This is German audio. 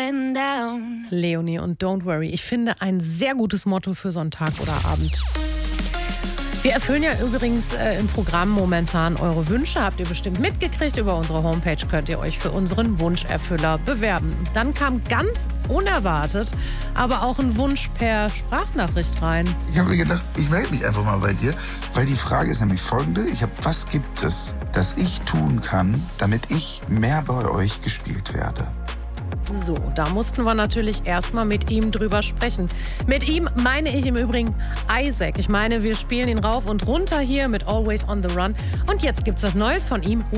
going down. Leonie und Don't Worry. Ich finde, ein sehr gutes Motto für so einen Tag oder Abend. Wir erfüllen ja übrigens im Programm momentan eure Wünsche. Habt ihr bestimmt mitgekriegt. Über unsere Homepage könnt ihr euch für unseren Wunscherfüller bewerben. Dann kam ganz unerwartet aber auch ein Wunsch per Sprachnachricht rein. Ich habe mir gedacht, ich melde mich einfach mal bei dir, weil die Frage ist nämlich folgende. Was gibt es, das ich tun kann, damit ich mehr bei euch gespielt werde? So, da mussten wir natürlich erstmal mit ihm drüber sprechen. Mit ihm meine ich im Übrigen Isaac. Ich meine, wir spielen ihn rauf und runter hier mit Always on the Run. Und jetzt gibt's was Neues von ihm.